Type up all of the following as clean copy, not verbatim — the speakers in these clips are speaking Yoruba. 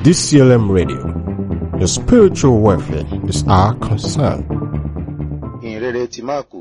DCLM Radio. Your spiritual welfare is our concern. Ìhìnrere ti Máàkù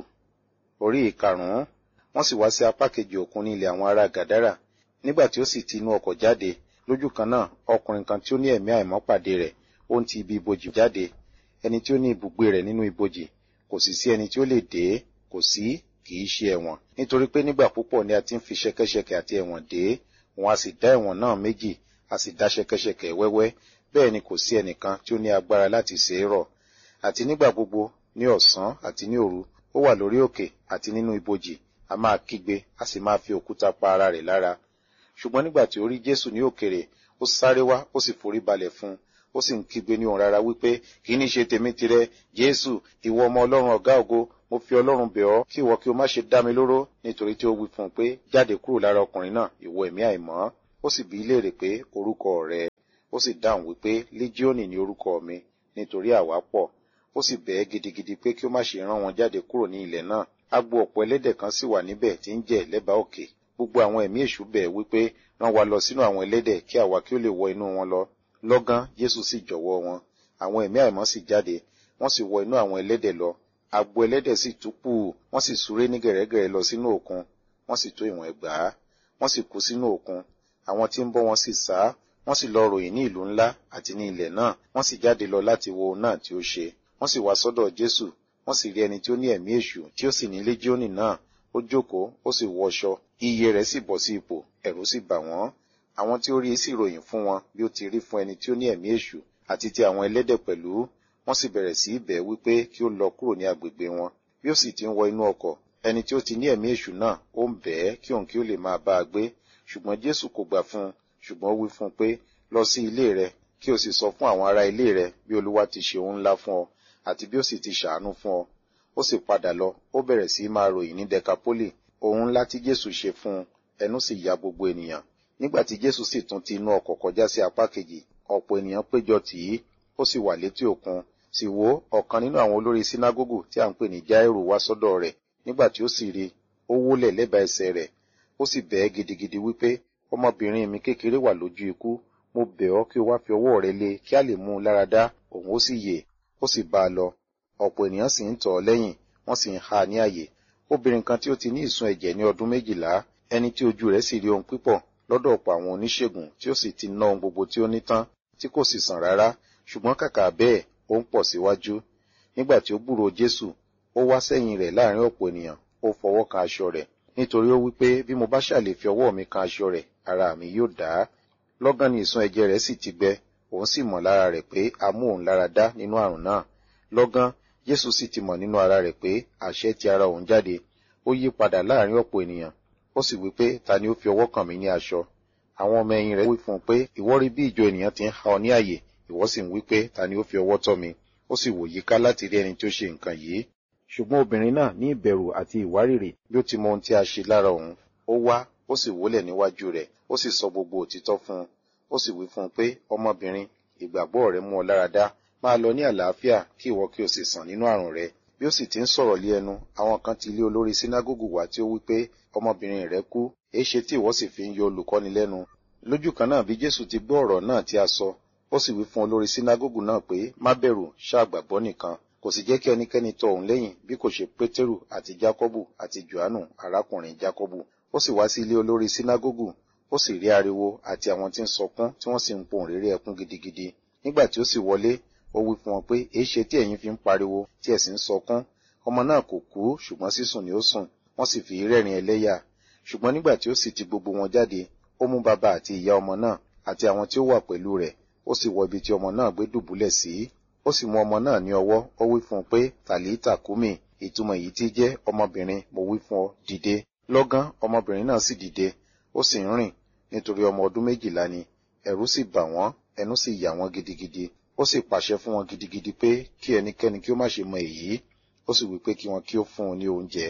orí ìkarùn-ún. Wọ́n sì wá sí apá kejì òkun ní ilẹ̀ àwọn ará Gàdárà. Nígbà tí ó sì ti inú ọkọ̀ jáde, lójú kan náà ọkùnrin kan tí ó ní ẹ̀mí àìmọ́ pàdé rẹ̀, ó ń ti ibi ibojì jáde. Ẹni tí ó ní ibùgbé rẹ̀ nínú ibojì, kò sì sí ẹni tí ó lè dè, kò sí, kì í ṣe ẹ̀wọ̀n. Nítorí pé nígbà púpọ̀ ni a ti ń fi ṣẹ̀kẹ̀ṣẹ̀kẹ̀ àti ẹ̀wọ̀n dè, wọn a sì dá ẹ̀wọ̀n náà méjì, a sì dá ṣẹ̀kẹ̀ṣẹ̀kẹ̀ wẹ́wẹ́. Bẹ́ẹ̀ ni kò sí ẹnìkan tí ó ní agbára láti ṣe é rọ̀. Àti nígbà gbogbo, ní ọ̀sán àti ní òru, ó wà lórí òkè àti nínú ibojì, a máa kígbe, a sì máa fi òkúta pa ara rẹ̀ lára. Ṣùgbọ́n nígbà tí ó rí Jésù ní òkèrè, ó sáré wá, ó sì forí balẹ̀ fún un, ó sì ń kígbe ní ohùn rara wípé, kí ní ṣe tèmi tirẹ̀, Jésù, ìwọ ọmọ Ọlọ́run ọ̀gá ògo, mo fi Ọlọ́run bẹ̀ ọ́, kí ìwọ kí o má ṣe dá mi lóró, nítorí tí ó wí fún un pé, jáde kúrò lára ọkùnrin náà, ìwọ ẹ̀mí àìmọ́. Ó sì bi í léèrè pé, orúkọ rẹ? Ó sì dáhùn wípé, Lígíọ́nì ni orúkọ mi, nítorí àwa pọ̀. Ó sì bẹ̀ ẹ́ gidigidi pé kí ó má ṣe rán wọn jáde kúrò ní ilẹ̀ náà. Agbo ọ̀pọ̀ ẹlẹ́dẹ̀ kan sì wà níbẹ̀ tí ń jẹ lẹ́bàá òkè. Gbogbo àwọn ẹ̀mí èṣù bẹ̀ wípé, rán wa lọ sínú àwọn ẹlẹ́dẹ̀ kí àwa kí ó lè wọ inú wọn lọ. Lọ́gán Jésù sì jọ̀wọ́ wọn. Àwọn ẹ̀mí àìmọ́ sì jáde, wọ́n sì wọ inú àwọn ẹlẹ́dẹ̀ lọ. Agbo ẹlẹ́dẹ̀ sì tú pù, wọ́n sì súré ní gẹ̀rẹ́gẹ̀rẹ́ lọ sínú òkun. Wọ́n sì tó ìwọ̀n 6,000. Wọ́n sì kú sínú òkun. Àwọn tí ń bọ́ wọn sì sá, wọ́n sì lọ ròyìn ní ìlú ńlá àti ní ilẹ̀ náà. Wọ́n sì jáde lọ láti wo ohun náà tí ó ṣe. Wọ́n sì wá sọ́dọ̀ Jésù. Wọ́n sì rí ẹni tí ó ní ẹ̀mí èṣù tí ó sì ní Léjíónì náà. Ó jókòó, ó sì wọṣọ. Iye rẹ̀ sì bọ́ sí ipò, ẹ̀rù sì bà wọ́n. Àwọn tí ó rí sì ròyìn fún wọn bí ó ti rí fún ẹni tí ó ní ẹ̀mí èṣù àti ti àwọn ẹlẹ́dẹ̀ pẹ̀lú. Wọ́n sì bẹ̀rẹ̀ sí í bẹ̀ wípé kí ó lọ kúrò ní agbègbè wọn. Bí ó sì ti ń wọ inú ọkọ̀, ẹni tí ó ti ní ẹ̀mí èṣù náà ó ń bẹ̀ ẹ́ kí òun kí ó lè máa bá a gbé. Ṣùgbọ́n Jésù kò gbà fún un, ṣùgbọ́n ó wí fún un pé, lọ sí ilé rẹ, kí o sì sọ fún àwọn ará ilé rẹ bí Olúwa ti ṣe ohun ńlá fún ọ, àti bí ó sì ti ṣàánú fún ọ. Ó sì padà lọ, ó bẹ̀rẹ̀ sí máa ròyìn ní Dekapoli, ohun ńlá tí Jésù ṣe fún un, ẹnu sì ya gbogbo ènìyàn. Nígbà tí Jésù sì tún ti inú ọkọ̀ kọjá sí apá kejì, ọ̀pọ̀ ènìyàn péjọ tì í, ó sì wà létí òkun. Sì wò, ọ̀kan nínú àwọn olórí sínágógù tí à ń pè ní Jáírù wá sọ́dọ̀ rẹ̀. Nígbà tí ó sì rí, ó wólẹ̀ lẹ́bàá ẹsẹ̀ rẹ̀, ó sì bẹ̀ ẹ́ gidigidi wípé, ọmọbìnrin mi kékeré wà lójú ikú, mo bẹ̀ ọ́ kí o wá fi ọwọ́ rẹ lé kí a lè mú un lára dá, òun ó sì yè. Ó sì bá a lọ. Ọ̀pọ̀ ènìyàn sì ń tọ̀ ọ́ lẹ́yìn, wọ́n sì ń há ní àyè. Obìnrin kan tí ó ti ní ìsun ẹ̀jẹ̀ ní ọdún 12, ẹni tí ojú rẹ̀ sì rí ohun pípọ̀ lọ́dọ̀ ọ̀pọ̀ àwọn oníṣègùn tí ó sì ti ná ohun gbogbo tí ó ní tán, tí kò sì sàn rárá, ṣùgbọ́n kàkà bẹ́ẹ̀ ó ń pọ̀ síwájú. Nígbà tí ó gbúròó Jésù, ó wá sẹ́yìn rẹ̀ láàrin ọ̀pọ̀ ènìyàn, ó fọwọ́ kan aṣọ rẹ̀, nítorí ó wí pé bí mo bá ṣàlè fi ọwọ́ mi kan aṣọ rẹ̀, ara mi yóò dá. Lọ́gán ni ìsun ẹ̀jẹ̀ rẹ̀ sì ti gbẹ, òun sì mọ̀ lára rẹ̀ pé a mú òun lára dá nínú àrùn náà. Lọ́gán Jésù sì ti mọ̀ nínú ara rẹ̀ pé àṣẹ ti ara òun jáde. Ó yí padà láàrin ọ̀pọ̀ ènìyàn, ó sì wí pé ta ni ó fi ọwọ́ kàn mí ní aṣọ? Àwọn ọmọ ẹ̀yìn rẹ̀ wí fún un pé ìwọ rí bí ìjọ ènìyàn ti ń há ọ ní àyè, ìwọ sì ń wí pé ta ni ó fi ọwọ́ tọ́ mi? Ó sì wò yíká láti rí ẹni tí ó ṣe nǹkan yìí. Ṣùgbọ́n obìnrin náà ní ìbẹ̀rù àti ìwárìrì bí ó ti mọ ohun tí a ṣe lára òun. Ó wá, ó sì wólẹ̀ níwájú rẹ̀, ó sì sọ gbogbo òtítọ́ fún un. Ó sì wí fún un pé, ọmọbìnrin, ìgbàgbọ́ rẹ mú ọ lára dá, máa lọ ní àlàáfíà kí ìwọ kí o sì sàn nínú àrùn rẹ. Bí ó sì ti ń sọ̀rọ̀ lé ẹnu, àwọn kan ti ilé olórí sínágógù wá tí ó wí pé, ọmọbìnrin rẹ kú, èéṣe tí ìwọ sì fi ń yọ olùkọ́ni lẹ́nu? Lójú kan náà bí Jésù ti gbọ́ ọ̀rọ̀ náà tí a sọ, ó sì wí fún olórí sínágógù náà pé, má bẹ̀rù, ṣáà gbàgbọ́ nìkan. Kò sì jẹ́ kí ẹnikẹ́ni tọ òun lẹ́yìn bí kò ṣe Pétérù àti Jákọ́bù àti Jòhánù arákùnrin Jákọ́bù. Ó sì wá sí ilé olórí sínágógù, ó sì rí ariwo àti àwọn tí ń sọkún tí wọ́n sì ń pohùn réré ẹkún gidigidi. Nígbà tí ó sì wọlé, ó wí fún wọn pé, èéṣe tí ẹ̀yin fi ń pariwo tí ẹ sì ń sọkún? Ọmọ náà kò kú, ṣùgbọ́n sísùn ni ó sùn. Wọ́n sì fi rẹ́rìn ẹlẹ́yà. Ṣùgbọ́n nígbà tí ó sì ti gbogbo wọn jáde, ó mú bàbá àti ìyá ọmọ náà àti àwọn tí ó wà pẹ̀lú rẹ̀, ó sì wọ ibi tí ọmọ náà gbé dùbúlẹ̀ sí. Ó sì mú ọmọ náà ní ọwọ́, ó wí fún un pé, tàlítà kúmì, ìtumọ̀ èyí tí jẹ́ ọmọbìnrin, mo wí fún ọ, dìde. Lọ́gán ọmọbìnrin náà sì dìde, ó sì ń rìn, nítorí ọmọ ọdún 12 ni. Ẹ̀rù sì bà wọ́n, ẹnu sì yà wọ́n gidigidi. Ó sì pàṣẹ fún wọn gidigidi pé kí ẹnikẹ́ni kí ó má ṣe mọ èyí. Ó sì wí pé kí wọn kí ó fún un ní oúnjẹ.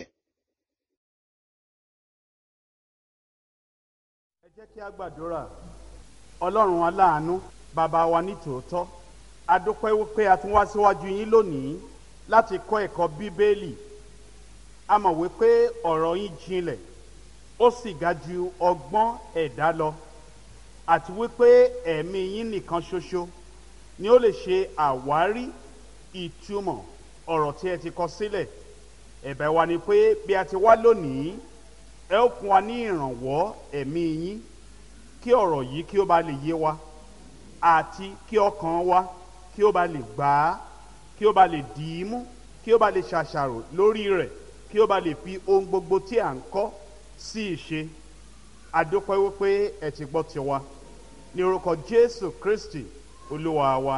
Ẹ jẹ́ kí a gbàdúrà. Ọlọ́run aláàánú, bàbá wa ní tòótọ́, a dúpẹ́ wípé a tún wá síwájú yín lónìí láti kọ́ ẹ̀kọ́ Bíbélì. A mọ̀ wípé ọ̀rọ̀ yín jinlẹ̀, ó sì ga ju ọgbọ́n ẹ̀dá lọ. àti wípé ẹ̀mí yín nìkan ṣoṣo ni ó lè ṣe àwárí ìtumọ̀ ọ̀rọ̀ tí ẹ ti kọ sílẹ̀. Ẹ̀bẹ̀ wa ni pé bí a ti wá lónìí, ẹ ó fún wa ní ìrànwọ́ ẹ̀mí yín kí ọ̀rọ̀ yìí kí ó bá lè yé wa, àti kí ọkàn wa kí ó bá lè gbà á, kí ó bá lè dì í mú, kí ó bá lè ṣàṣàrò lórí rẹ̀, kí ó bá lè fi ohun gbogbo tí à ń kọ́ sí ìṣe. A dúpẹ́ wípé ẹ ti gbọ́ tiwa ní orúkọ Jésù Kristi Olúwa wa.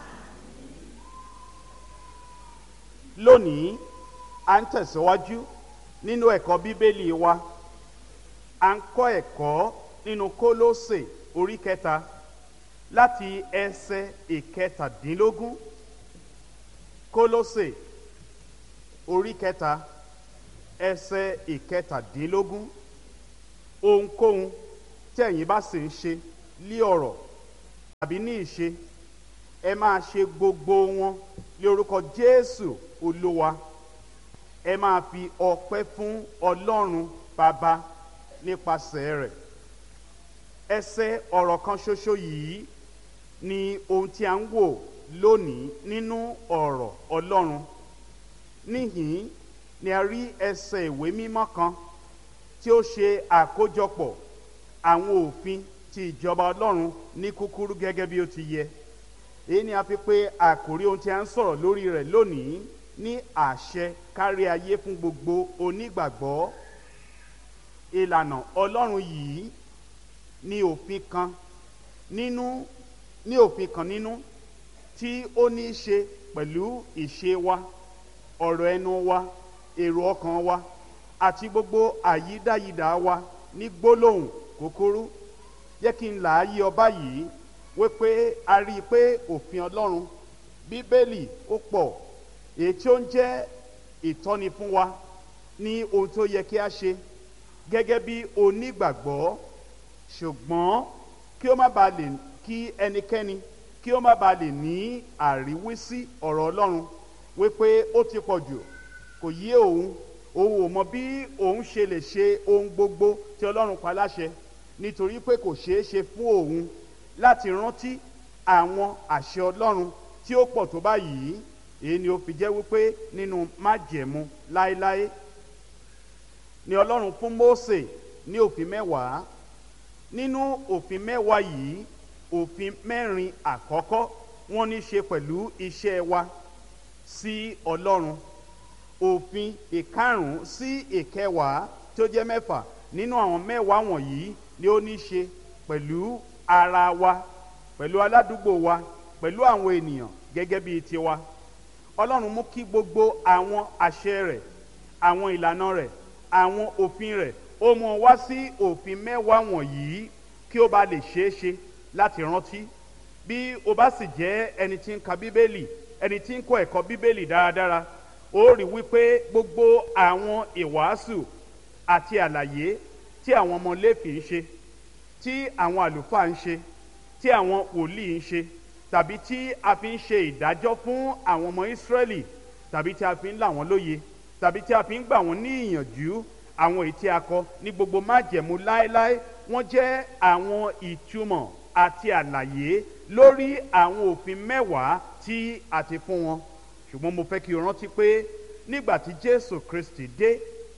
Lónìí à ń tẹ̀síwájú nínú ẹ̀kọ́ Bíbélì wa. À ń kọ́ ẹ̀kọ́ nínú Kólósè orí 3 láti ẹsẹ̀ 17. Kólósè orí 3 ẹsẹ̀ 17. Ohunkóhun tí ẹ̀yin bá sì ń ṣe lí ọ̀rọ̀ tàbí ní ìṣe, ẹ máa ṣe gbogbo wọn ní orúkọ Jésù Olúwa. Ẹ máa fi ọpẹ́ fún Ọlọ́run Baba nípasẹ̀ rẹ̀. Ẹsẹ̀ ọ̀rọ̀ kan ṣoṣo yìí ni ohun tí a ń wò lónìí nínú ọ̀rọ̀ Ọlọ́run. Níhìn ni a rí ẹsẹ̀ ìwé mímọ́ kan tí ó ṣe àkójọpọ̀ àwọn òfin ti ìjọba Ọlọ́run ní kúkúrú gẹ́gẹ́ bí ó ti yẹ. Èyí ni a fi pè àkòrí ohun tí a ń sọ̀rọ̀ lórí rẹ̀ lónìí ní àṣẹ kárí ayé fún gbogbo onígbàgbọ́. Ìlànà Ọlọ́run yìí ní òfin kan nínú tí ó ní í ṣe pẹ̀lú ìṣe wa, ọ̀rọ̀ ẹnu wa, èrò ọkàn wa àti gbogbo àyídáyidà wa ní gbólóhùn kúkúrú. Jẹ́ kí n là á yé ọ báyìí wípé a rí i pé òfin Ọlọ́run Bíbélì ó pọ̀, èyí tí ó ń jẹ́ ìtọ́ni fún wa ní ohun tó yẹ kí a ṣe gẹ́gẹ́ bí onígbàgbọ́. Ṣùgbọ́n kí ẹnikẹ́ni kí ó má bàa lè ní àríwísí ọ̀rọ̀ Ọlọ́run wípé ó ti pọ̀ jù, kò yé òun ò mọ bí òun ṣe lè ṣe ohun gbogbo tí Ọlọ́run pa láṣẹ, nítorí pé kò ṣeé ṣe fún òun láti rántí àwọn àṣẹ Ọlọ́run tí ó pọ̀ tó báyìí. Èyí ni ó fi jẹ́ wípé nínú májẹ̀mú láéláé ni Ọlọ́run fún Mósè ní òfin 10. Nínú òfin 10 yìí, òfin 4 àkọ́kọ́ wọ́n ní ṣe pẹ̀lú iṣẹ́ wa sí Ọlọ́run. Òfin 5 sí 10 tó jẹ́ 6 nínú àwọn 10 wọ̀nyí ni ó ní ṣe pẹ̀lú ara wa, pẹ̀lú aládùúgbò wa, pẹ̀lú àwọn ènìyàn gẹ́gẹ́ bí tiwa. Ọlọ́run mú kí gbogbo àwọn àṣẹ rẹ̀, àwọn ìlànà rẹ̀, àwọn òfin rẹ̀, ó mú wá sí òfin 10 wọ̀nyí kí ó bá lè ṣeé ṣe láti rántí. Bí o bá sì jẹ́ ẹni tí ń ka Bíbélì, ẹni tí ń kọ́ ẹ̀kọ́ Bíbélì dáradára, ó rí wípé gbogbo àwọn ìwàásù àti àlàyé tí àwọn ọmọ Léfì ń ṣe, tí àwọn àlùfáà ń ṣe, tí àwọn wòlíì ń ṣe, tàbí tí a fi ń ṣe ìdájọ́ fún àwọn ọmọ Ísírẹ́lì, tàbí tí a fi ń là wọ́n lóye, tàbí tí a fi ń gbà wọ́n ní ìyànjú, àwọn èyí tí a kọ ní gbogbo májẹ̀mú láéláé, wọ́n jẹ́ àwọn ìtumọ̀ àti àlàyé lórí àwọn òfin 10 tí a ti fún wọn. Ṣùgbọ́n mo fẹ́ kí o rántí pé nígbà tí Jésù Kristi dé,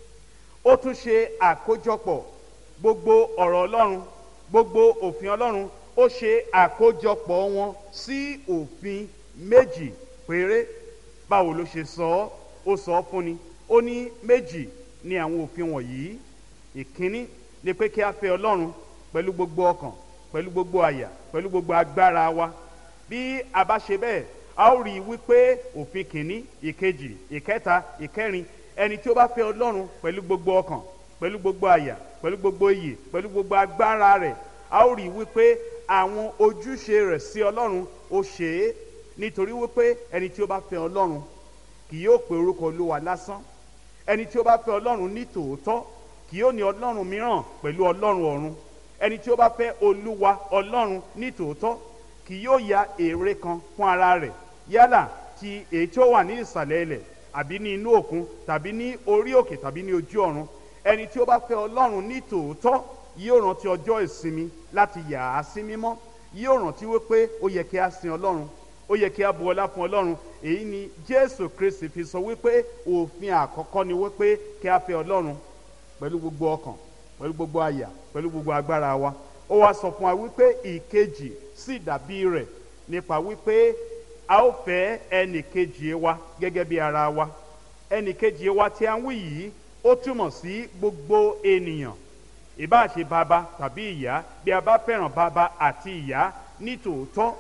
ó tún ṣe àkójọpọ̀ gbogbo ọ̀rọ̀ Ọlọ́run, gbogbo òfin Ọlọ́run, ó ṣe àkójọpọ̀ wọn sí òfin 2 péré. Báwo ló ṣe sọ ọ́? Ó sọ ọ́ fún ni. Ó ní 2 ni àwọn òfin wọ̀nyí. Ìkíní ni pé kí a fẹ́ Ọlọ́run pẹ̀lú gbogbo ọkàn, pẹ̀lú gbogbo àyà, pẹ̀lú gbogbo agbára wa. Bí a bá ṣe bẹ́ẹ̀, a ó rí i wípé òfin 1, 2, 3, 4, ẹni tí ó bá fẹ́ Ọlọ́run pẹ̀lú gbogbo ọkàn, pẹ̀lú gbogbo àyà, pẹ̀lú gbogbo iyè, pẹ̀lú gbogbo agbára rẹ̀, a ó rí i wípé àwọn ojúṣe rẹ̀ sí Ọlọ́run ó ṣe é. Nítorí wípé ẹni tí ó bá fẹ́ Ọlọ́run kì yóò pe orúkọ Olúwa lásán. Ẹni tí ó bá fẹ́ Ọlọ́run ní tòótọ́ kì yóò ní Ọlọ́run mìíràn pẹ̀lú Ọlọ́run ọ̀run. Ẹni tí ó bá fẹ́ Olúwa Ọlọ́run ní tòótọ́ kì yóò ya ère kan fún ara rẹ̀, yálà ti èyí tí ó wà ní ìsàlẹ̀ ilẹ̀ àbí ní inú òkun tàbí ní orí òkè tàbí ní ojú ọ̀run. Ẹni tí ó bá fẹ́ Ọlọ́run ní tòótọ́ yóò rántí ọjọ́ ìsinmi láti yà á sí mímọ́, yóò rántí wípé ó yẹ kí a sin Ọlọ́run, ó yẹ kí a bu ọlá fún Ọlọ́run. Èyí ni Jésù Kristi fi sọ wípé òfin àkọ́kọ́ ni wípé kí a fẹ́ Ọlọ́run pẹ̀lú gbogbo ọkàn, pẹ̀lú gbogbo àyà, pẹ̀lú gbogbo agbára wa. Ó wá sọ fún wa wípé ìkejì sì dàbí rẹ̀ nípa wípé a ó fẹ́ ẹnì kejì wa gẹ́gẹ́ bí ara wa. Ẹnì kejì wa tí a ń wí yìí ó túmọ̀ sí gbogbo ènìyàn, ìbá ṣe bàbá tàbí ìyá. Bí a bá fẹ́ràn bàbá àti ìyá ní tòótọ́,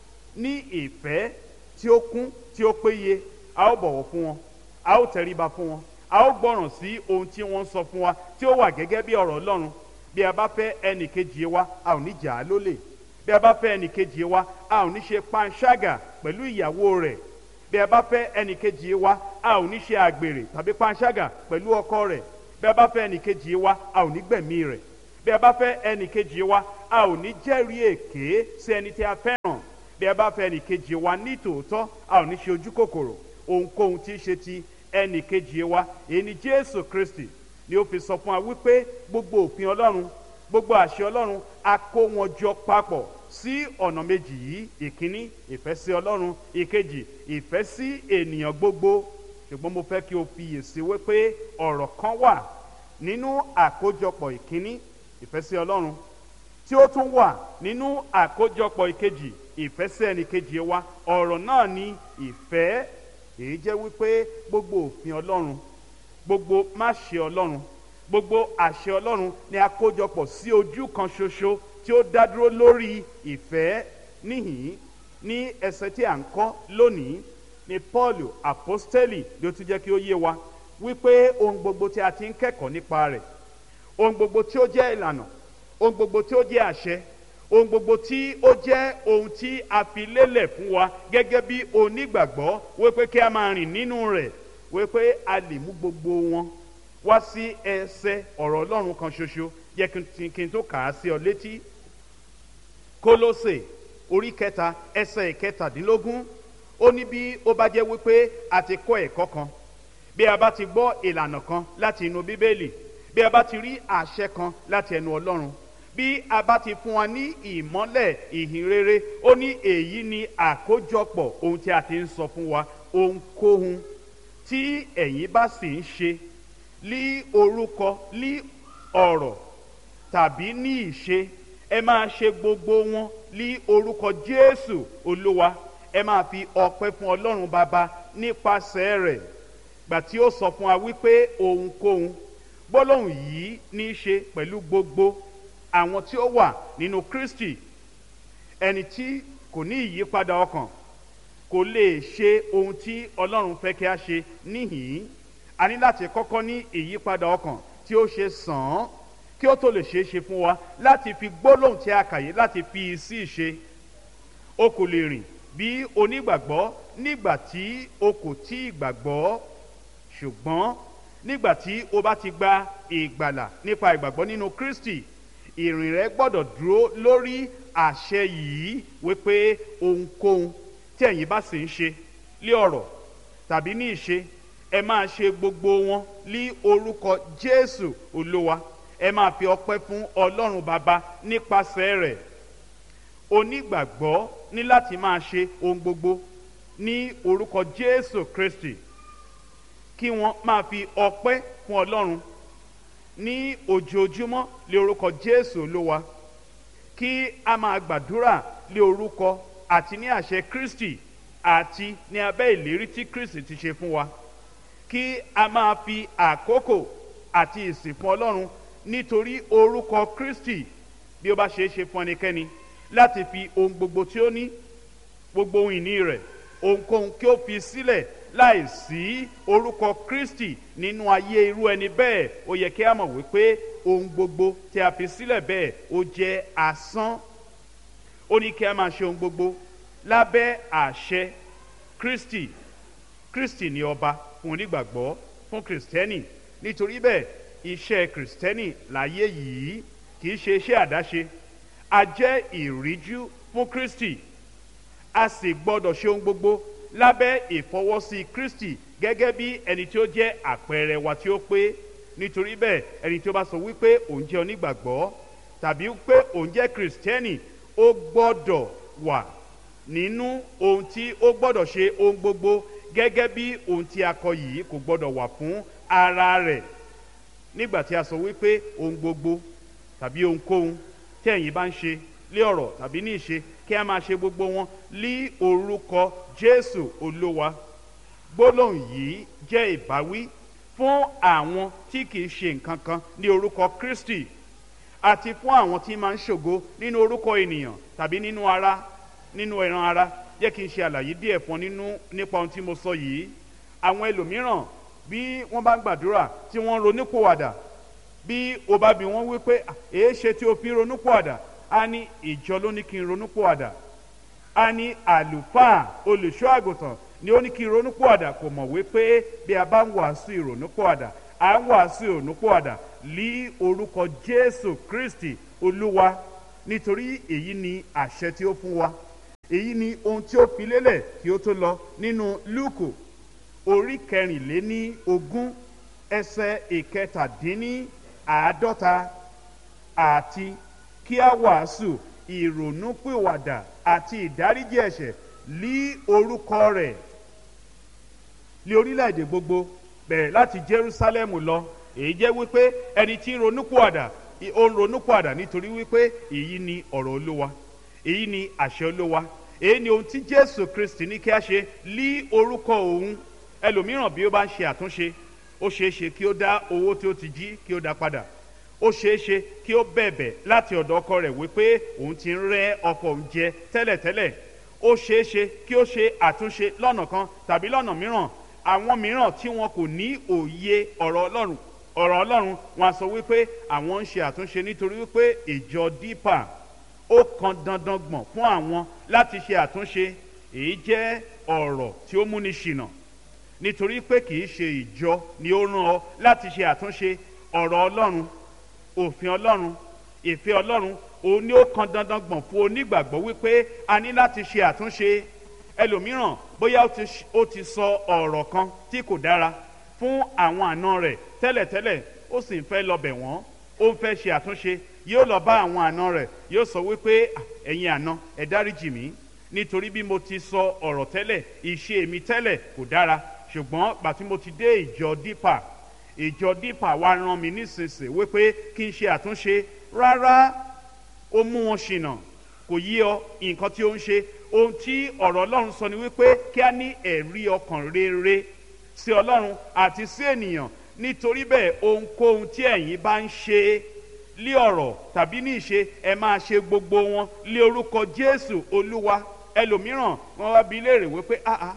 ní ìfẹ́ tí ó kún, tí ó péye, a ó bọ̀wọ̀ fún wọn, a ó tẹríba fún wọn, a ó gbọ́ràn sí ohun tí wọ́n sọ fún wa tí ó wà gẹ́gẹ́ bí ọ̀rọ̀ Ọlọ́run. Bí a bá fẹ́ ẹnì kejì wa, a ò ní jà á lólè. Bí a bá fẹ́ ẹnì kejì wa, a ò ní ṣe panṣágà pẹ̀lú ìyàwó rẹ̀. Bí a bá fẹ́ ẹnì kejì wa, a ò ní ṣe àgbèrè tàbí panṣágà pẹ̀lú ọkọ rẹ̀. Bí a bá fẹ́ ẹnì kejì wa, a ò ní gbẹ̀mí rẹ̀. Bí a bá fẹ́ ẹnì kejì wa, a ò ní jẹ́rìí èké sí ẹni tí a fẹ́ràn. Bí a bá fẹ́ ẹnì kejì wa ní tòótọ́, a ò ní ṣe ojú kòkòrò ohunkóhun tí í ṣe ti ẹnì kejì wa. Èyí ni Jésù Kristi ni ó fi sọ fún wa wípé gbogbo òfin Ọlọ́run, gbogbo àṣẹ Ọlọ́run, a kó wọn jọ papọ̀ sí ọ̀nà méjì yìí. Ìkíní, ìfẹ́ sí Ọlọ́run. Ìkejì, ìfẹ́ sí ènìyàn gbogbo. Ṣùgbọ́n mo fẹ́ kí o fiyèsí wípé ọ̀rọ̀ kan wà nínú àkójọpọ̀ ìkíní, ìfẹ́ sí Ọlọ́run, tí ó tún wà nínú àkójọpọ̀ ìkejì, ìfẹ́ sí ẹnì kejì wa. Ọ̀rọ̀ náà ni ìfẹ́. Èyí jẹ́ wípé gbogbo òfin Ọlọ́run, gbogbo máṣe Ọlọ́run, gbogbo àṣẹ Ọlọ́run ni a kójọpọ̀ sí ojú kan ṣoṣo tí ó dá dúró lórí ìfẹ́. Níhìn ní ẹsẹ̀ tí à ń kọ́ lónìí ni Paul apostoli ló tún jẹ́ kí ó yé wa wípé ohun gbogbo tí a ti ń kẹ́kọ̀ọ́ nípa rẹ̀, ohun gbogbo tí ó jẹ́ ìlànà, ohun gbogbo tí ó jẹ́ àṣẹ, ohun gbogbo tí ó jẹ́ ohun tí a fi lélẹ̀ fún wa gẹ́gẹ́ bí onígbàgbọ́ wípé kí a máa rìn nínú rẹ̀, wípé a lè mú gbogbo wọn wá sí ẹsẹ̀ ọ̀rọ̀ Ọlọ́run kan ṣoṣo. Jẹ́ kí n tó kà á sí ọ létí. Kólósè orí 3 ẹsẹ̀ 17. Ó ní bí ó bá jẹ́ wípé a ti kọ́ ẹ̀kọ́ kan, bí a bá ti gbọ́ ìlànà kan láti inú Bíbélì, bí a bá ti rí àṣẹ kan láti ẹnu Ọlọ́run, bí a bá ti fún wa ní ìmọ́lẹ̀ ìhìn rere, ó ní èyí ni àkójọpọ̀ ohun tí a ti ń sọ fún wa. Ohunkóhun tí ẹ̀yin bá sì ń ṣe ní orúkọ, ní ọ̀rọ̀ tàbí ní ìṣe, ẹ máa ṣe gbogbo wọn ní orúkọ Jésù Olúwa. Ẹ máa fi ọpẹ́ fún Ọlọ́run Baba nípasẹ̀ rẹ̀. Gbà tí ó sọ fún wa wípé ohunkóhun, gbólóhùn yìí ní í ṣe pẹ̀lú gbogbo àwọn tí ó wà nínú Kristi. Ẹni tí kò ní ìyípadà ọkàn kò lè ṣe ohun tí Ọlọ́run fẹ́ kí a ṣe. Níhìn a ní láti kọ́kọ́ ní ìyípadà ọkàn tí ó ṣe sàn án kí ó tó lè ṣeé ṣe fún wa láti fi gbólóhùn tí a kà yìí láti fi sí ìṣe. O kò lè rìn bí onígbàgbọ́ nígbà tí o kò tí ì gbàgbọ́. Ṣùgbọ́n nígbà tí o bá ti gba ìgbàlà nípa ìgbàgbọ́ nínú Kristi, ìrìn rẹ gbọ́dọ̀ dúró lórí àṣẹ yìí wípé ohunkóhun tí ẹ̀yin bá sì ń ṣe lé ọ̀rọ̀ tàbí ní ìṣe, ẹ máa ṣe gbogbo wọn ní orúkọ Jésù Olúwa. Ẹ máa fi ọpẹ́ fún Ọlọ́run Baba nípasẹ̀ rẹ̀. Onígbàgbọ́ ní láti máa ṣe ohun gbogbo ní orúkọ Jésù Kristi, kí wọ́n máa fi ọpẹ́ fún Ọlọ́run ní ojoojúmọ́ lé orúkọ Jésù Olúwa. Kí a máa gbàdúrà lé orúkọ àti ní àṣẹ Kristi àti ní abẹ́ ìlérí tí Kristi ti ṣe fún wa. Kí a máa fi àkókò àti ìsìn fún Ọlọ́run nítorí orúkọ Kristi. Bí ó bá ṣe é ṣe fún ẹnikẹ́ni láti fi ohun gbogbo tí ó ní, gbogbo ohun ìní rẹ̀, ohunkóhun kí ó fi sílẹ̀ láì sí orúkọ Kristi nínú ayé irú ẹni bẹ́ẹ̀, ó yẹ kí a mọ̀ wípé ohun gbogbo tí a fi sílẹ̀ bẹ́ẹ̀ ó jẹ́ asán. Ó ní kí a máa ṣe ohun gbogbo lábẹ́ àṣẹ Kristi. Kristi ni ọba fún onígbàgbọ́, fún Kristẹni. Nítorí bẹ́ẹ̀ iṣẹ́ Kristẹni láyé yìí kì í ṣe iṣẹ́ àdáṣe. A jẹ́ ìríjú fún Kristi. A sì gbọ́dọ̀ ṣe ohun gbogbo lábẹ́ ìfọwọ́sí Kristi gẹ́gẹ́ bí ẹni tí ó jẹ́ àpẹẹrẹ wa tí ó pé. Nítorí bẹ́ẹ̀ ẹni tí ó bá sọ wípé òun jẹ́ onígbàgbọ́ tàbí pé òun jẹ́ kìrìsìtẹ́nì ó gbọ́dọ̀ wà nínú ohun tí ó gbọ́dọ̀ ṣe ohun gbogbo gẹ́gẹ́ bí ohun tí a kọ yìí kò gbọ́dọ̀ wà fún ara rẹ̀. Nígbà tí a sọ wípé ohun gbogbo tàbí ohunkóhun tí ẹ̀yin bá ń ṣe lé ọ̀rọ̀ tàbí ní ìṣe kí a máa ṣe gbogbo wọn lí orúkọ Jésù Olúwa. Gbólóhùn yìí jẹ́ ìbáwí fún àwọn tí kìí ṣe nǹkan kan ní orúkọ Kristi àti fún àwọn tí máa ń ṣògo nínú orúkọ ènìyàn tàbí nínú ẹran ara. Jẹ́ kí n ṣe àlàyé díẹ̀ fún nípa ohun tí mo sọ yìí. Àwọn ẹlòmíràn bí wọ́n bá ń gbàdúrà tí wọ́n ronúpìwàdà, bí o bá bi wọ́n wípé èé ṣe tí o fi ronúpìwàdà, a ní ìjọ ló ní kí n ronúpìwàdà, a ní àlùfáà olùṣọ́ àgùntàn ni ó ní kí n ronúpìwàdà. Kò mọ̀ wípé bí a bá ń wàásù ìrònúpìwàdà, à ń wàásù ìrònúpìwàdà lí orúkọ Jésù Kristi Olúwa, nítorí èyí ni àṣẹ tí ó fún wa, èyí ni ohun tí ó fi lélẹ̀ kí ó tó lọ nínú Lúùkù orí 24 ẹsẹ̀ 47 àti kí a wàásù ìrònúpìwàdà àti ìdáríjì ẹ̀ṣẹ̀ lí orúkọ rẹ̀ lí orílẹ̀-èdè gbogbo bẹ̀rẹ̀ láti Jerúsálẹ́mù lọ. Èyí jẹ́ wípé ẹni tí ń ronúpìwàdà ó ń ronúpìwàdà nítorí wípé èyí ni ọ̀rọ̀ Olúwa, èyí ni àṣẹ Olúwa, èyí ni ohun tí Jésù Kristi ní kí a ṣe lí orúkọ òun. Ẹlòmíràn bí ó bá ń ṣe àtúnṣe, ó ṣeé ṣe kí ó dá owó tí ó ti jí kí ó dá padà. Ó ṣeé ṣe kí ó bẹ̀bẹ̀ láti ọ̀dọ̀ ọkọ rẹ̀ wípé òun ti ń rẹ́ ọkọ òun jẹ tẹ́lẹ̀tẹ́lẹ̀. Ó ṣeé ṣe kí ó ṣe àtúnṣe lọ́nà kan tàbí lọ́nà mìíràn. Àwọn mìíràn tí wọn kò ní òye ọ̀rọ̀ Ọlọ́run wọn a sọ wípé àwọn ń ṣe àtúnṣe nítorí wípé ìjọ dípà ó kan dandan gbọ̀n fún àwọn láti ṣe àtúnṣe. Èyí jẹ́ ọ̀rọ̀ tí ó múni ṣìnà, nítorí pé kìí ṣe ìjọ ni ó rán ọ láti ṣe àtúnṣe. Ọ̀rọ̀ Ọlọ́run, òfin Ọlọ́run, ìfẹ́ Ọlọ́run òun ni ó kan dandan gbọ̀n fún onígbàgbọ́ wípé a ní láti ṣe àtúnṣe. Ẹlòmíràn bóyá ó ti sọ ọ̀rọ̀ kan tí kò dára fún àwọn àna rẹ̀ tẹ́lẹ̀tẹ́lẹ̀, ó sì ń fẹ́ lọ bẹ̀ wọ́n, ó ń fẹ́ ṣe àtúnṣe. Yóò lọ bá àwọn àna rẹ̀, yóò sọ wípé ẹ̀yin àna ẹ dáríjì mí, nítorí bí mo ti sọ ọ̀rọ̀ tẹ́lẹ̀, ìṣe mi tẹ́lẹ̀ kò dára, ṣùgbọ́n gbà tí mo ti dé ìjọ dípà wá rán mi nísinsìnyí wípé kí n ṣe àtúnṣe. Rárá, ó mú wọn ṣìnà, kò yí ọ nǹkan tí ó ń ṣe. Ohun tí ọ̀rọ̀ Ọlọ́run sọ ni wípé kí a ní ẹ̀rí ọkàn rere sí Ọlọ́run àti sí ènìyàn. Nítorí bẹ́ẹ̀ ohunkóhun tí ẹ̀yin bá ń ṣe lí ọ̀rọ̀ tàbí ní ìṣe, ẹ máa ṣe gbogbo wọn lí orúkọ Jésù Olúwa. Ẹlòmíràn wọn wá bi léèrè wípé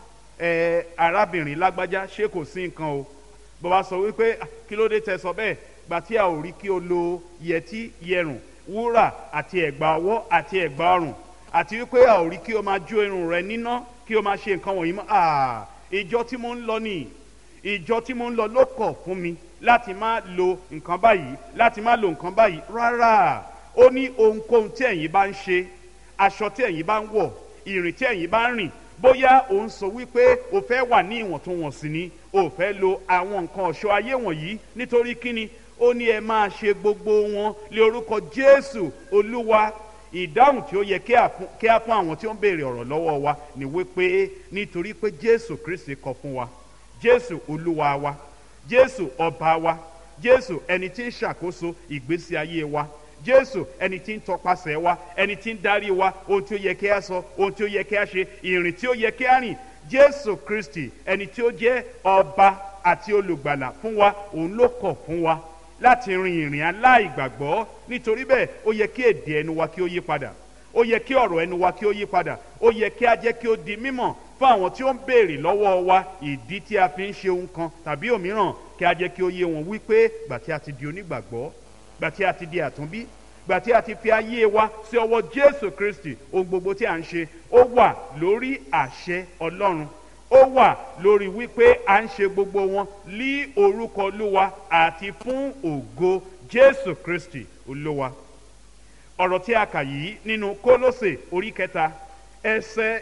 arábìnrin lágbájá ṣé kò sí nǹkan o. Bó bá sọ wípé kí ló dé tẹ́ sọ bẹ́ẹ̀, gbà tí a ò rí kí o lo yẹtí, yẹ̀rùn, wúrà àti ẹ̀gbà ọwọ́ àti ẹ̀gbà ọrùn, àti wípé a ò rí kí o máa jó irun rẹ níná, kí o máa ṣe nǹkan wọ̀nyí mọ́. Ìjọ tí mo ń lọ nìyí, ìjọ tí mo ń lọ ló kọ̀ fún mi láti má lo nǹkan báyìí, láti má lo nǹkan báyìí. Rárá, ó ní ohunkóhun tí ẹ̀yin bá ń ṣe, aṣọ tí ẹ̀yin bá ń wọ̀, ìrìn tí ẹ̀yin bá ń rìn, bóyá o ń sọ wípé o fẹ́ wà ní ìwọ̀ntúnwọ̀nsì ni, o fẹ́ lo àwọn nǹkan ọ̀ṣọ́ ayé wọ̀nyí, nítorí kíni? Ó ní ẹ máa ṣe gbogbo wọn lé orúkọ Jésù Olúwa. Ìdáhùn tí ó yẹ kí a fún àwọn tí ó ń béèrè ọ̀rọ̀ lọ́wọ́ wa ni wípé nítorí pé Jésù Kristi kọ fún wa, Jésù Olúwa wa, Jésù ọba wa, Jésù ẹni tí ń ṣàkóso ìgbésí ayé wa, Jésù ẹni tí ń tọpasẹ̀ wa, ẹni tí ń darí wa, ohun tí ó yẹ kí a sọ, ohun tí ó yẹ kí a ṣe, ìrìn tí ó yẹ kí a rìn. Jésù Kristi ẹni tí ó jẹ́ ọba àti olùgbàlà fún wa, òun ló kọ̀ fún wa láti rin ìrìn aláìgbàgbọ́. Nítorí bẹ́ẹ̀ ó yẹ kí èdè ẹnu wa kí ó yí padà, ó yẹ kí ọ̀rọ̀ ẹnu wa kí ó yí padà, ó yẹ kí a jẹ́ kí ó di mímọ̀ fún àwọn tí ó ń béèrè lọ́wọ́ wa ìdí tí a fi ń ṣe ohun kan tàbí òmíràn, kí a jẹ́ kí ó yé wọn wípé gbà tí a ti di onígbàgbọ́, gbà tí a ti di àtúnbí, gbà tí a ti fi ayé wa sí ọwọ́ Jésù Kristi, ohun gbogbo tí a ń ṣe ó wà lórí àṣẹ Ọlọ́run, ó wà lórí wípé à ń ṣe gbogbo wọn lí orúkọ Olúwa àti fún ògo Jésù Kristi Olúwa. Ọ̀rọ̀ tí a kà yìí nínú Kólósè orí 3 ẹsẹ̀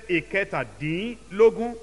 17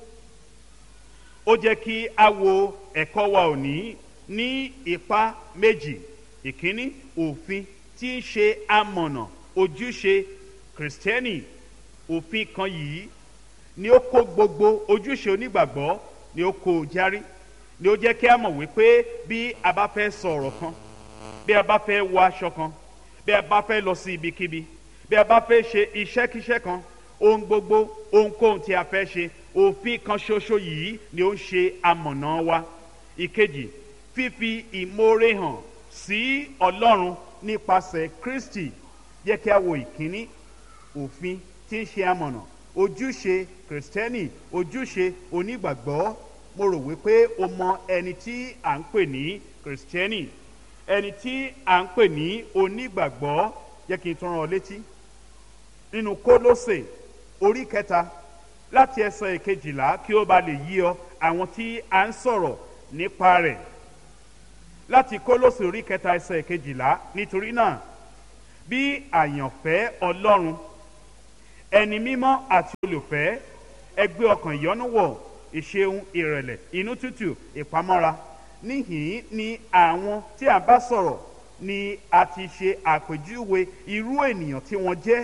ó jẹ́ kí a wo ẹ̀kọ́ wa òní ní ipa méjì. Ìkíní, òfin tí ń ṣe amọ̀nà ojúṣe kìrìsìtẹ́nì. Òfin kan yìí ni ó kó gbogbo ojúṣe onígbàgbọ́ ni ó kó járí, ni ó jẹ́ kí a mọ̀ wípé bí a bá fẹ́ sọ ọ̀rọ̀ kan, bí a bá fẹ́ wọ aṣọ kan, bí a bá fẹ́ lọ sí ibikíbi, bí a bá fẹ́ ṣe iṣẹ́kíṣẹ́ kan, ohun gbogbo ohunkóhun tí a fẹ́ ṣe, òfin kan ṣoṣo yìí ni ó ń ṣe amọ̀nà wa. Ìkejì, fífi ìmoore hàn sí Ọlọ́run nípasẹ̀ Kristi. Jẹ́ kí a wo ìkíní, òfin tí ń ṣe amọ̀nà, ojúṣe kìrìsìtẹ́nì, ojúṣe onígbàgbọ́. Mo rò wípé o mọ ẹni tí à ń pè ní kìrìsìtẹ́nì, ẹni tí à ń pè ní onígbàgbọ́. Jẹ́ kí n tún rán ọ létí nínú Kólósè orí 3 láti ẹsẹ̀ 12 kí ó ba lè yí ọ àwọn tí a ń sọ̀rọ̀ nípa rẹ̀. Láti Kólósè orí 3 ẹsẹ̀ 12, nítorí náà bí àyànfẹ́ Ọlọ́run, ẹni mímọ́ àti olùfẹ́, ẹ gbé ọkàn ìyọ́nú wọ̀, ìṣeun, ìrẹ̀lẹ̀, inú tútù, ìpamọ́ra. Níhìn ni àwọn tí a bá sọ̀rọ̀ ni a ti ṣe àpèjúwe irú ènìyàn tí wọ́n jẹ́.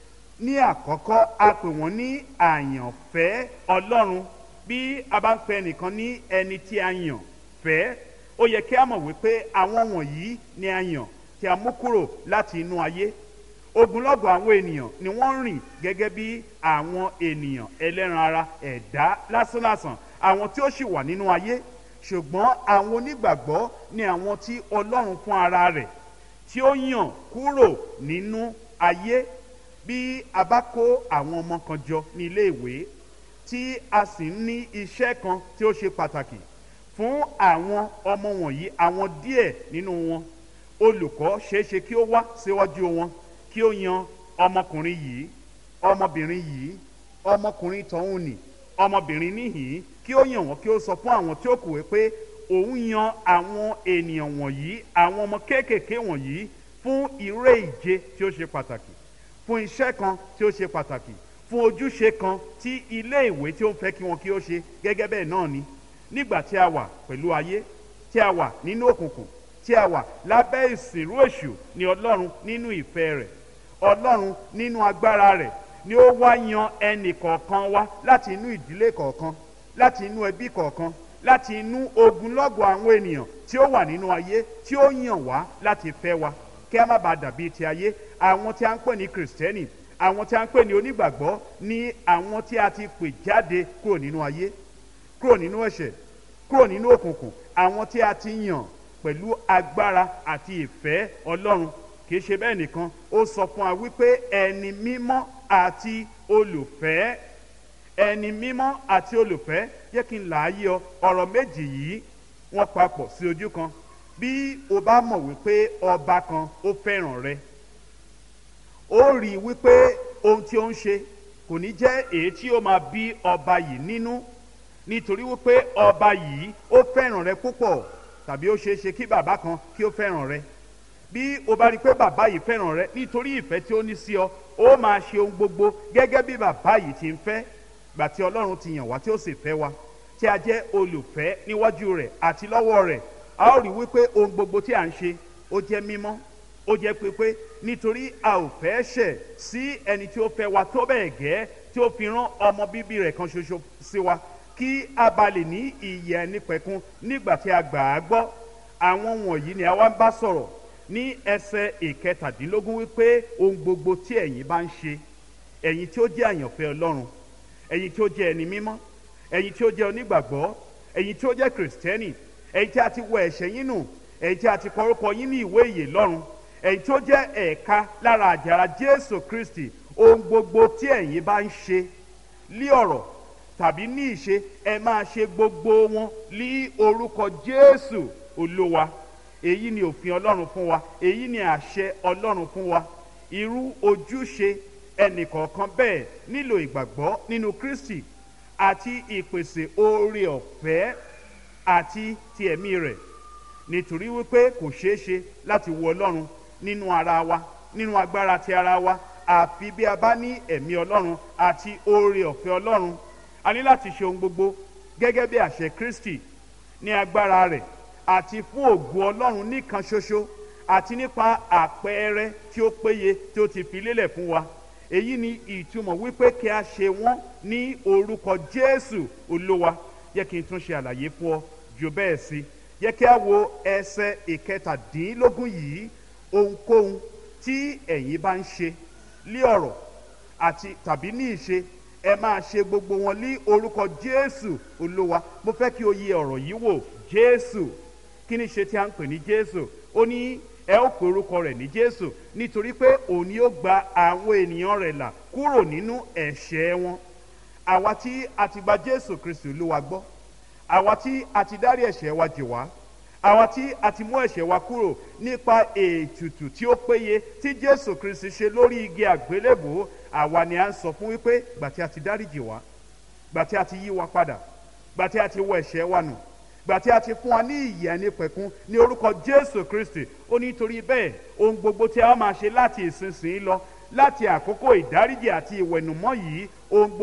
Ní àkọ́kọ́, a pè wọ́n ní àyànfẹ́ Ọlọ́run. Bí a bá ń pè ẹnìkan ní ẹni tí a yàn fẹ́, ó yẹ kí a mọ̀ wípé àwọn wọ̀nyí ni a yàn, tí a mú kúrò láti inú ayé. Ogunlọ́gọ̀ àwọn ènìyàn ni wọ́n rìn gẹ́gẹ́ bí àwọn ènìyàn ẹlẹ́ran ara, ẹ̀dá lásánlàsàn, àwọn tí ó sì wà nínú ayé. Ṣùgbọ́n àwọn onígbàgbọ́ ni àwọn tí Ọlọ́run fún ara rẹ̀ tí ó yàn kúrò nínú ayé. Bí a bá kó àwọn ọmọ kan jọ ní ilé ìwé tí a sì ń ní iṣẹ́ kan tí ó ṣe pàtàkì fún àwọn ọmọ wọ̀nyí, àwọn díẹ̀ nínú wọn, olùkọ́ ṣeéṣe kí ó wá síwájú wọn kí ó yan ọmọkùnrin yìí, ọmọbìnrin yìí, ọmọkùnrin tọ̀hún nì, ọmọbìnrin níhìn, kí ó yàn wọ́n, kí ó sọ fún àwọn tí ó kù pé òun yan àwọn ènìyàn wọ̀nyí, àwọn ọmọ kéékèèké wọ̀nyí fún ìré ìje tí ó ṣe pàtàkì, fún iṣẹ́ kan tí ó ṣe pàtàkì, fún ojúṣe kan tí ilé ìwé tí ó ń fẹ́ kí wọn kí ó ṣe. Gẹ́gẹ́ bẹ́ẹ̀ náà ni nígbà tí a wà pẹ̀lú ayé, tí a wà nínú òkùnkùn, tí a wà lábẹ́ ìsìnrú èṣù, ni Ọlọ́run nínú ìfẹ́ rẹ̀, Ọlọ́run nínú agbára rẹ̀ ni ó wá yan ẹnì kọ̀ọ̀kan wá láti inú ìdílé kọ̀ọ̀kan, láti inú ẹbí kọ̀ọ̀kan, láti inú ogunlọ́gọ̀ àwọn ènìyàn tí ó wà nínú ayé, tí ó yàn wá láti fẹ́ wa kí a má bàa dàbí ti ayé. Àwọn tí a ń pè ní kìrìsìtẹ́nì, àwọn tí a ń pè ní onígbàgbọ́ ni àwọn tí a ti pè jáde kúrò nínú ayé, kúrò nínú ẹ̀ṣẹ̀, kúrò nínú òkùnkùn, àwọn tí a ti yàn pẹ̀lú agbára àti ìfẹ́ Ọlọ́run. Kì í ṣe bẹ́ẹ̀ nìkan, ó sọ fún wa wípé ẹni mímọ́ àti olùfẹ́, ẹni mímọ́ àti olùfẹ́. Jẹ́ kí n là á yé ọ, ọ̀rọ̀ méjì yìí wọ́n papọ̀ sí ojú kan. Bí o bá mọ̀ wípé ọba kan ó fẹ́ràn rẹ, ó rí wípé ohun tí ó ń ṣe kò ní jẹ́ èyí tí ó máa bí ọba yìí nínú, nítorí wípé ọba yìí ó fẹ́ràn rẹ púpọ̀. Tàbí ó ṣeé ṣe kí bàbá kan kí ó fẹ́ràn rẹ. Bí o bá rí pé bàbá yìí fẹ́ràn rẹ, nítorí ìfẹ́ tí ó ní sí ọ, ó máa ṣe ohun gbogbo gẹ́gẹ́ bí bàbá yìí ti ń fẹ́. Gbà tí Ọlọ́run ti yàn wá, tí ó sì fẹ́ wa, tí a jẹ́ olùfẹ́ níwájú rẹ̀ àti lọ́wọ́ rẹ̀, a ó rí wípé ohun gbogbo tí à ń ṣe ó jẹ́ mímọ́, ó jẹ́ pípé, nítorí a ò fẹ́ ṣẹ̀ sí ẹni tí ó fẹ́ wa tó bẹ́ẹ̀ gẹ́ tí ó fi rán ọmọ bíbí rẹ̀ kan ṣoṣo sí wa, kí a bá lè ní ìyè ẹnìpẹ̀kun nígbà tí a gbà á gbọ́. Àwọn wọ̀nyí ni a wá ń bá sọ̀rọ̀ ní ẹsẹ̀ 17 wípé ohun gbogbo tí ẹ̀yin bá ń ṣe, ẹ̀yin tí ó jẹ́ àyànfẹ́ Ọlọ́run, ẹ̀yin tí ó jẹ́ ẹni mímọ́, ẹ̀yin tí ó jẹ́ onígbàgbọ́, ẹ̀yin tí ó jẹ́ kìrìsìtẹ́nì, ẹ̀yin tí a ti wọ ẹ̀ṣẹ̀ yín nù, ẹ̀yin tí a ti kọ orúkọ yín ní ìwé ìyè lọ́run, ẹ̀yin tí ó jẹ́ ẹ̀ka lára àjàrà Jésù Kristi, ohun gbogbo tí ẹ̀yin bá ń ṣe lí ọ̀rọ̀ tàbí ní ìṣe, ẹ máa ṣe gbogbo wọn lí orúkọ Jésù Olúwa. Èyí ni òfin Ọlọ́run fún wa, èyí ni àṣẹ Ọlọ́run fún wa. Irú ojúṣe ẹnìkọ̀ọ̀kan bẹ́ẹ̀ nílò ìgbàgbọ́ nínú Kristi àti ìpèsè oore ọ̀fẹ́ àti ti ẹ̀mí rẹ̀, nítorí wípé kò ṣeé ṣe láti wo Ọlọ́run nínú ara wa, nínú agbára ti ara wa, àfi bí a bá ní ẹ̀mí Ọlọ́run àti oore ọ̀fẹ́ Ọlọ́run. A ní láti ṣe ohun gbogbo gẹ́gẹ́ bí àṣẹ Kristi ní agbára rẹ̀ àti fún ògo Ọlọ́run nìkan ṣoṣo, àti nípa àpẹẹrẹ tí ó péye tí ó ti fi lélẹ̀ fún wa. Èyí ni ìtumọ̀ wípé kí a ṣe wọ́n ní orúkọ Jésù Olúwa. Yẹ kí n tún ṣe àlàyé fún ọ jù bẹ́ẹ̀ sí. Yẹ kí a wo ẹsẹ̀ ìkẹtàdínlógún yìí. Ohunkóhun tí ẹ̀yin bá ń ṣe lí ọ̀rọ̀ àti tàbí ní ìṣe, ẹ máa ṣe gbogbo wọn ní orúkọ Jésù Olúwa. Mo fẹ́ kí o yẹ ọ̀rọ̀ yìí wò. Jésù, kí ni ṣe tí a ń pè ní Jésù? Ó ní ẹ ó pe orúkọ rẹ̀ ní Jésù nítorí pé òun ni ó gba àwọn ènìyàn rẹ̀ là kúrò nínú ẹ̀ṣẹ̀ wọn. Àwa tí a ti gba Jésù Kristi Olúwa gbọ́, àwa tí a ti dárí ẹ̀ṣẹ̀ wa jì wá, àwa tí a ti mú ẹ̀ṣẹ̀ wa kúrò nípa ètùtù tí ó péye tí Jésù Kristi ṣe lórí igi àgbélébùú, àwa ni a ń sọ fún wípé gbà tí a ti dáríjì wá, gbà tí a ti yí wa padà, gbà tí a ti wọ ẹ̀ṣẹ̀ wa nù, gbà tí a ti fún wa ní ìyè àìnípẹ̀kun ní orúkọ Jésù Kristi. Ó ní torí bẹ́ẹ̀ ohun gbogbo tí a máa ṣe láti ìsinsìnyí lọ, láti àkókò ìdáríjì àti ìwẹ̀nùmọ́ yìí, ohun gbogbo